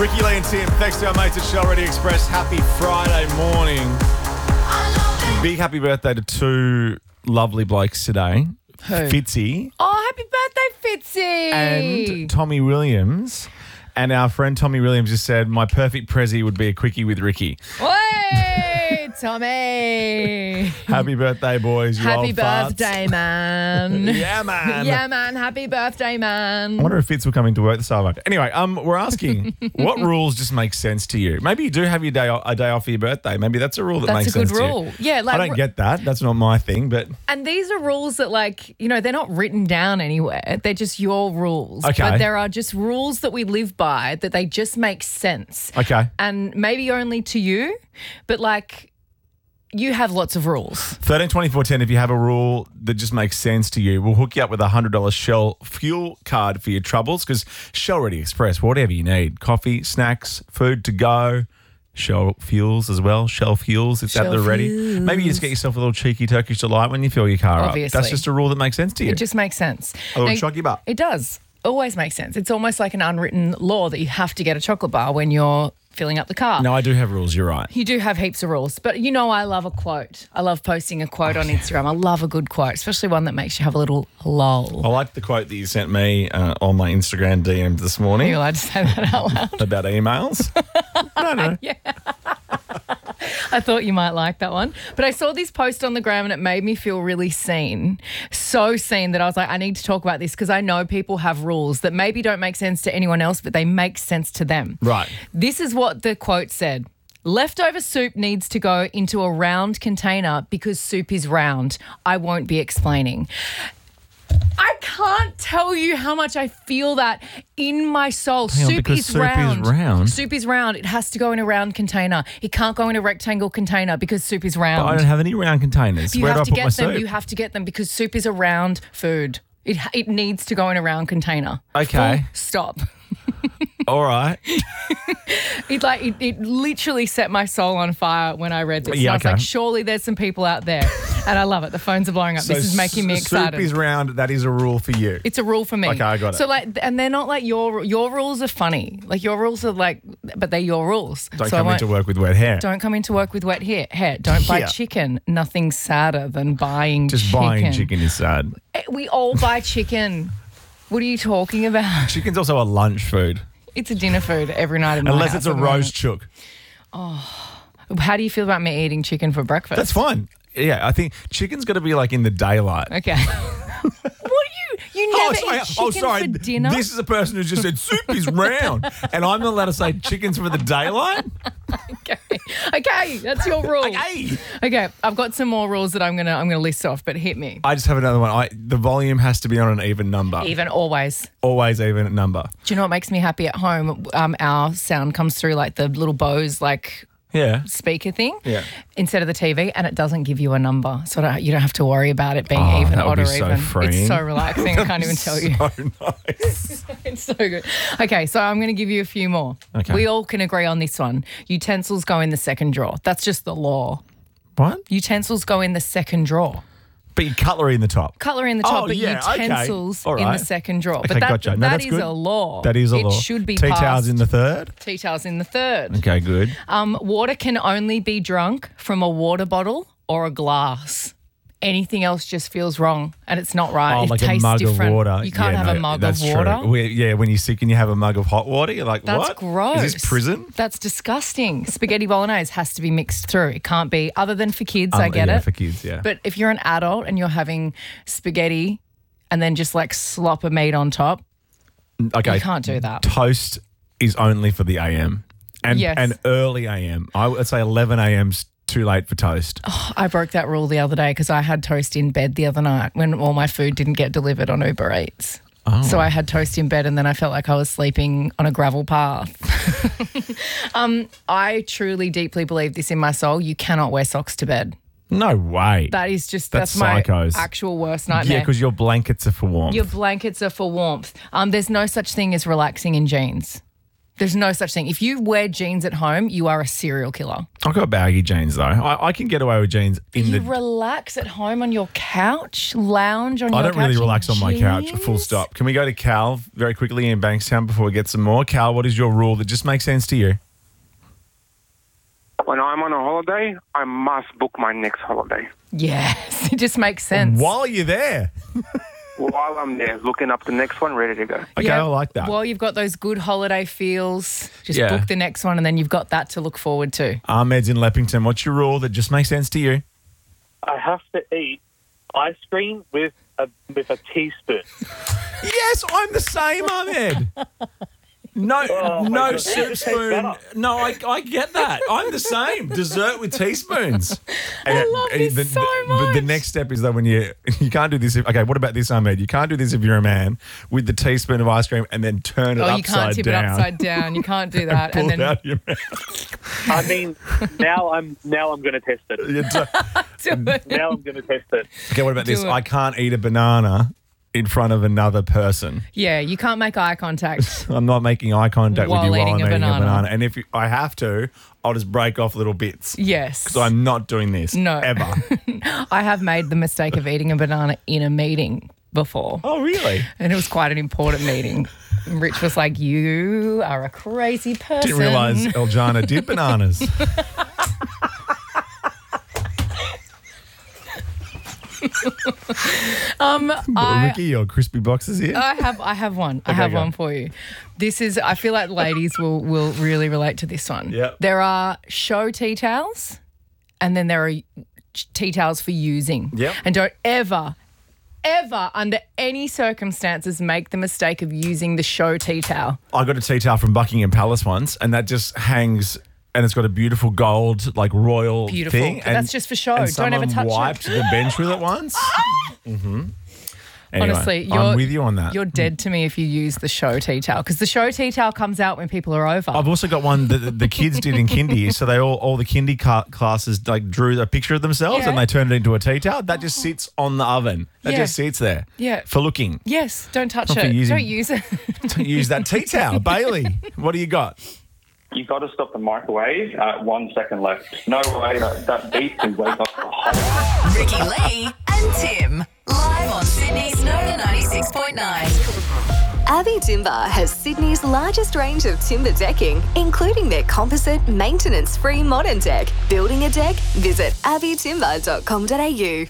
Ricky Lee and Tim, thanks to our mates at Shell Ready Express. Happy Friday morning. Big happy birthday to two lovely blokes today. Who? Fitzy Oh, happy birthday, Fitzy. and Tommy Williams. And our friend Tommy Williams just said, my perfect prezi would be a quickie with Ricky. Hey, Tommy. Happy birthday, boys. You Happy old farts. birthday, man. Yeah, man. Yeah, man. Happy birthday, man. I wonder if Fitz will come into work this afternoon. Anyway, we're asking, what rules just make sense to you? Maybe you do have your a day off for your birthday. Maybe that's a rule that makes sense That's a good rule. to you. Yeah, like I don't get that. That's not my thing, but And these are rules that, like, you know, they're not written down anywhere. They're just your rules. Okay. But there are just rules that we live by that they just make sense. okay. And maybe only to you, but like you have lots of rules. 13 24 10, if you have a rule that just makes sense to you, we'll hook you up with a $100 Shell fuel card for your troubles, because Shell Ready Express, whatever you need, coffee, snacks, food to go, Shell fuels as well, Shell fuels, it's at Shell the ready. fuels. Maybe you just get yourself a little cheeky Turkish delight when you fill your car Obviously. up. That's just a rule that makes sense to you. It just makes sense. A little Now, chuggy bar. It does. Always makes sense. It's almost like an unwritten law that you have to get a chocolate bar when you're filling up the car. No, I do have rules, you're right. You do have heaps of rules, but you know I love a quote. I love posting a quote on Instagram. I love a good quote, especially one that makes you have a little lull. I like the quote that you sent me on my Instagram DM this Are morning you allowed to say that out loud? about emails. No. I thought you might like that one. But I saw this post on the gram and it made me feel really seen. So seen that I was like, I need to talk about this because I know people have rules that maybe don't make sense to anyone else, but they make sense to them. Right. This is what the quote said. Leftover soup needs to go into a round container because soup is round. I won't be explaining. I can't tell you how much I feel that in my soul. Hang on, Soup because is soup is round. round? Soup is round. It has to go in a round container. It can't go in a rectangle container because soup is round. I don't have any round containers. You Where have do I to put my get them. soup? You have to get them because soup is a round food. It needs to go in a round container. Okay. Full stop. All right. It literally set my soul on fire when I read this. Yeah, And I was okay. like, surely there's some people out there. And I love it. The phones are blowing up. This is making me excited. Soup is round. That is a rule for you. It's a rule for me. Okay, I got it. So and they're not like your rules are funny. Like your rules are like, but they're your rules. Don't So come into work with wet hair. Don't come into work with wet hair. Don't buy Yeah. chicken. Nothing sadder than buying Just chicken. buying chicken is sad. We all buy chicken. What are you talking about? Chicken's also a lunch food. It's a dinner food every night in my Unless house it's a at the moment. roast chook. How do you feel about me eating chicken for breakfast? That's fine. Yeah, I think chicken's got to be like in the daylight. Okay. You never eat chicken for dinner? This is a person who just said soup is round, and I'm not allowed to say chicken's for the daylight. Okay, that's your rule. Okay. Okay, I've got some more rules that I'm gonna list off, but hit me. I just have another one. The volume has to be on an even number. Even always. Always even number. Do you know what makes me happy at home? Our sound comes through like the little Bose Yeah. speaker thing Yeah. instead of the TV, and it doesn't give you a number, so you don't have to worry about it being Oh, even, that would odd, or be so even. freeing. It's so relaxing. I can't even tell you. So nice. It's so good. Okay, so I'm going to give you a few more. Okay. We all can agree on this one. Utensils go in the second drawer. That's just the law. What? Utensils go in the second drawer. But your cutlery in the top. Cutlery in the top, Oh, but yeah, okay. utensils All in right. the second drawer. Okay, but that, gotcha. No, that that's is good. a law. That is a law. It should be Tea passed. towels in the third. Tea towels in the third. Okay, good. Water can only be drunk from a water bottle or a glass. Anything else just feels wrong, and it's not right. Oh, It like a tastes mug different. of water. You can't Yeah, have a no, mug of that's water. True. When you're sick and you have a mug of hot water, you're like, That's what? gross. Is this prison? That's disgusting. Spaghetti bolognese has to be mixed through. It can't be, other than for kids, I get yeah, it. for kids, yeah. But if you're an adult and you're having spaghetti and then just like slop of meat on top, Okay. you can't do that. Toast is only for the AM. And Yes. and early AM. I would say 11 AM's too late for toast. I broke that rule the other day because I had toast in bed the other night when all my food didn't get delivered on Uber Eats. Oh. So I had toast in bed and then I felt like I was sleeping on a gravel path. I truly, deeply believe this in my soul. You cannot wear socks to bed. No way. That is just, That's that's my psychos. actual worst nightmare. Yeah, because your blankets are for warmth. Your blankets are for warmth. There's no such thing as relaxing in jeans. There's no such thing. If you wear jeans at home, you are a serial killer. I've got baggy jeans though. I can get away with jeans in You the. relax at home on your couch, lounge on I your couch. don't really relax on my couch. jeans? Full stop. Can we go to Cal very quickly in Bankstown before we get some more? Cal, what is your rule that just makes sense to you? When I'm on a holiday, I must book my next holiday. Yes, it just makes sense. While you're there. While I'm there, looking up the next one, ready to go. Okay, I like that. Well, you've got those good holiday feels. Just Yeah. book the next one and then you've got that to look forward to. Ahmed's in Leppington. What's your rule that just makes sense to you? I have to eat ice cream with a teaspoon. Yes, I'm the same, Ahmed. No, Oh, my no God. soup Tastes spoon. better. No, I get that. I'm the same. Dessert with teaspoons. I love this so much. The next step is that when you can't do this. Okay, what about this, Ahmed? You can't do this if you're a man with the teaspoon of ice cream and then turn it Oh, upside you can't tip down. it upside down. You can't do that. Pull And it then out of your mouth. I mean, now I'm going to test it. You do- do it. Now I'm going to test it. Okay, what about this? Do it. I can't eat a banana in front of another person. Yeah, you can't make eye contact. I'm not making eye contact with While you while eating I'm a eating a banana. banana. And if I have to, I'll just break off little bits. Yes. So I'm not doing this. No. Ever. I have made the mistake of eating a banana in a meeting before. Oh, really? And it was quite an important meeting. And Rich was like, you are a crazy person. Didn't realise Eljana did bananas. Ricky, your crispy boxes here. I have one. I Okay, have go. one for you. This is, I feel like ladies will really relate to this one. Yep. There are show tea towels and then there are tea towels for using. Yep. And don't ever, under any circumstances, make the mistake of using the show tea towel. I got a tea towel from Buckingham Palace once, and that just hangs, and it's got a beautiful gold, like royal Beautiful. thing. But that's just for show. And Don't ever someone touch it. wiped the bench with it once. Mm-hmm. Anyway, Honestly, I'm with you on that. You're dead to me if you use the show tea towel because the show tea towel comes out when people are over. I've also got one that the kids did in kindy. So they all the kindy classes like drew a picture of themselves Yeah. and they turned it into a tea towel. That just sits on the oven. That Yeah. just sits there. Yeah. For looking. Yes, don't touch Not for it. using- Don't use it. Don't use that tea towel. Bailey, what do you got? You got to stop the microwave at 1 second left. No way that beef can wake up the whole. Ricky Lee and Tim. Live on Sydney's Nova 96.9. Abbey Timber has Sydney's largest range of timber decking, including their composite, maintenance-free modern deck. Building a deck? Visit abbeytimber.com.au.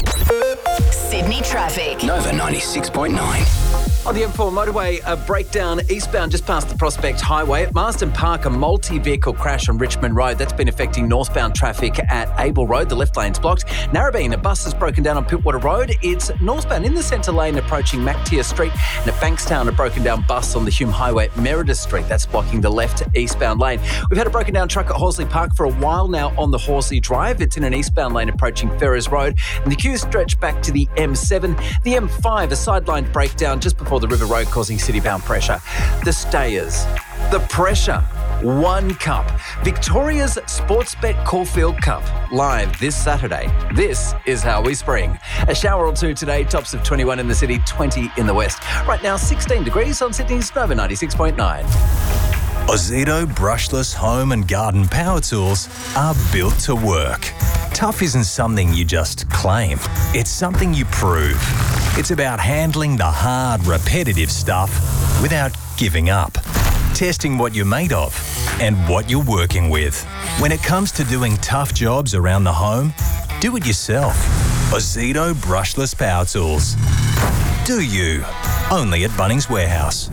Sydney traffic. Nova 96.9. On the M4 motorway, a breakdown eastbound just past the Prospect Highway. At Marsden Park, a multi-vehicle crash on Richmond Road. That's been affecting northbound traffic at Abel Road. The left lane's blocked. Narrabeen, a bus has broken down on Pittwater Road. It's northbound in the centre lane approaching Mactier Street. And at Bankstown, a broken down bus on the Hume Highway at Meredith Street. That's blocking the left eastbound lane. We've had a broken down truck at Horsley Park for a while now on the Horsley Drive. It's in an eastbound lane approaching Ferrers Road. And the queues stretch back to the M7. The M5, a sidelined breakdown just before the River Road causing city-bound pressure. The Stayers. The pressure. One cup. Victoria's Sportsbet Caulfield Cup. Live this Saturday. This is how we spring. A shower or two today. Tops of 21 in the city, 20 in the west. Right now, 16 degrees on Sydney's Nova 96.9. Ozito brushless home and garden power tools are built to work. Tough isn't something you just claim. It's something you prove. It's about handling the hard, repetitive stuff without giving up. Testing what you're made of and what you're working with. When it comes to doing tough jobs around the home, do it yourself. Ozito brushless power tools. Do you? Only at Bunnings Warehouse.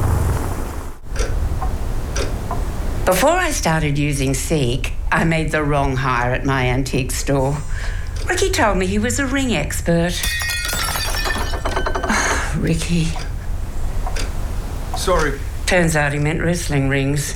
Before I started using Seek, I made the wrong hire at my antique store. Ricky told me he was a ring expert. Ricky. Sorry. Turns out he meant wrestling rings.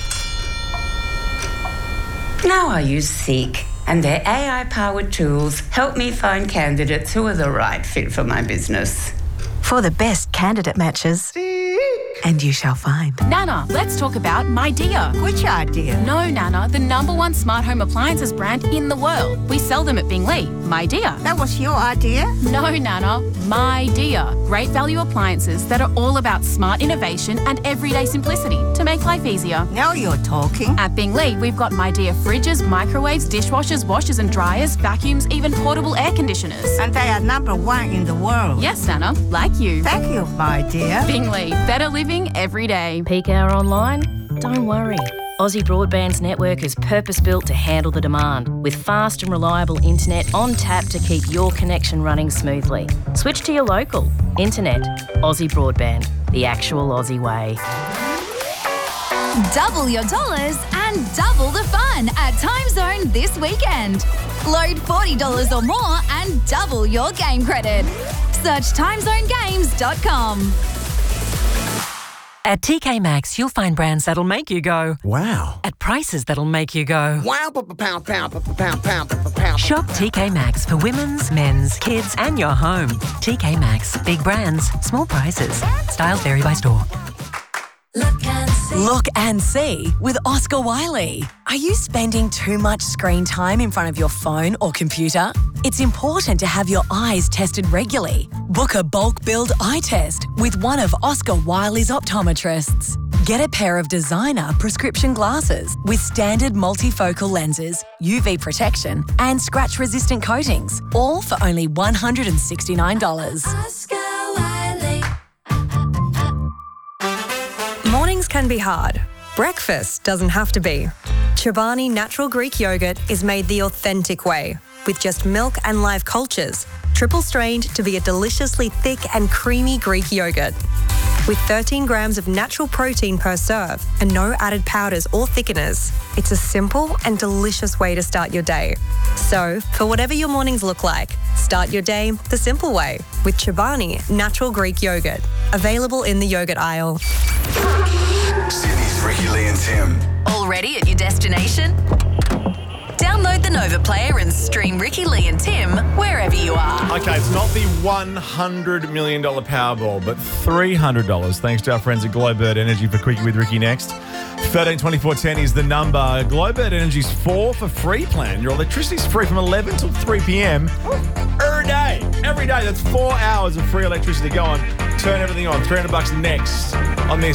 Now I use Seek, and their AI-powered tools help me find candidates who are the right fit for my business. For the best candidate matches, and you shall find. Nana, let's talk about My Dear. Which idea? No, Nana, the #1 smart home appliances brand in the world. We sell them at Bingley. My Dear. That was your idea? No, Nana, My Dear. Great value appliances that are all about smart innovation and everyday simplicity to make life easier. Now you're talking. At Bingley, we've got My Dear fridges, microwaves, dishwashers, washers and dryers, vacuums, even portable air conditioners. And they are #1 in the world. Yes, Nana, like you. Thank you, my dear. Bingley, better living every day. Peak hour online? Don't worry. Aussie Broadband's network is purpose-built to handle the demand, with fast and reliable internet on tap to keep your connection running smoothly. Switch to your local. Internet. Aussie Broadband. The actual Aussie way. Double your dollars and double the fun at Time Zone this weekend. Load $40 or more and double your game credit. Search timezonegames.com. At TK Maxx, you'll find brands that'll make you go, wow. At prices that'll make you go, wow, pow. Shop TK Maxx for women's, men's, kids, and your home. TK Maxx. Big brands, small prices. Styles vary by store. Look and see with Oscar Wiley. Are you spending too much screen time in front of your phone or computer? It's important to have your eyes tested regularly. Book a bulk build eye test with one of Oscar Wiley's optometrists. Get a pair of designer prescription glasses with standard multifocal lenses, UV protection, and scratch-resistant coatings, all for only $169. Oscar Wiley. Mornings can be hard. Breakfast doesn't have to be. Chobani Natural Greek Yogurt is made the authentic way, with just milk and live cultures, triple strained to be a deliciously thick and creamy Greek yogurt. With 13 grams of natural protein per serve and no added powders or thickeners, it's a simple and delicious way to start your day. So, for whatever your mornings look like, start your day the simple way with Chobani Natural Greek Yogurt. Available in the yogurt aisle. Sydney's Ricky Lee and Tim. Already at your destination? Download the Nova Player and stream Ricky Lee and Tim wherever you are. Okay, it's not the $100 million Powerball, but $300 thanks to our friends at Glowbird Energy for Quickie with Ricky next. 132410 is the number. Glowbird Energy's 4 for free plan. Your electricity's free from 11 till 3 p.m. every day. Every day, that's 4 hours of free electricity. Go on, turn everything on. $300 next on this.